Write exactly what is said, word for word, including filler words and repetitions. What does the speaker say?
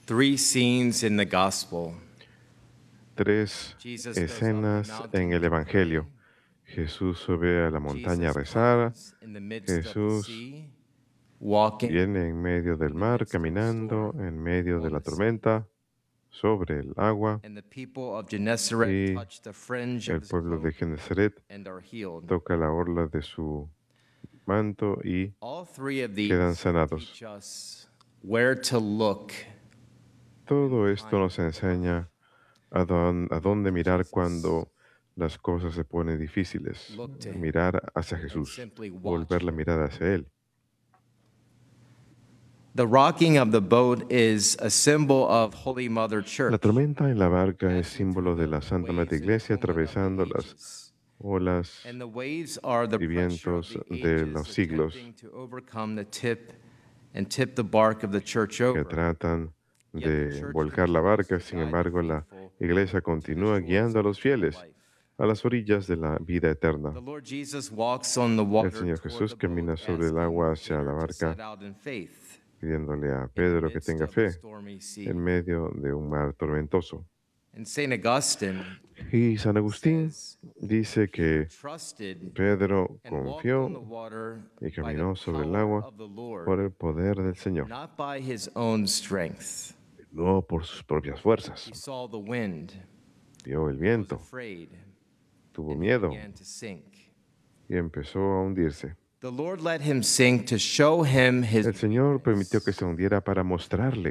Three scenes in the gospel. Tres Jesus goes up the escenas mountain en el to Evangelio. pray. Jesús sube a la montaña a Jesus rezar. comes in the midst of the Jesús sea, walking viene en medio del in the mar, midst of the caminando storm en medio de on la the sea. tormenta, sobre el agua, And the people of Gennesaret y touch the fringe of el his pueblo de cloak Genezaret and are healed. toca la orla de su manto y All three of quedan these sanados. teach us where to look. Todo esto nos enseña a, dón- a dónde mirar cuando las cosas se ponen difíciles. Look to him Mirar hacia and Jesús, simply watch volver la him. mirada hacia Él. The rocking of the boat is a symbol of Holy Mother La Church, tormenta en la barca es passing through símbolo de the la Santa waves Madre and Iglesia, tumult of the atravesando las ages. olas And the waves are the y pressure of vientos the de ages los siglos attempting to overcome the tip and tip the bark of the church que over. tratan Yet the de church volcar la continues barca. to Sin guide the embargo, la faithful Iglesia to the continúa shores guiando a of los eternal fieles life. a las orillas de la vida eterna. The Lord Jesus walks on the El water Señor toward Jesús the boat, camina sobre el asking agua hacia Peter la to barca, set out in faith pidiéndole a in the Pedro que midst tenga of the fe stormy sea. en medio de un mar tormentoso. And Saint Augustine Y San Agustín says, dice Peter que trusted Pedro and walked on the confió water y by the caminó sobre el power agua of the por Lord, el poder del Señor, not by his own strength. no por sus propias fuerzas. He saw the wind, Vio el was viento, afraid, tuvo and he miedo began to sink. y empezó a hundirse. The Lord let him sink to show him his El Señor permitió que weakness. se hundiera para mostrarle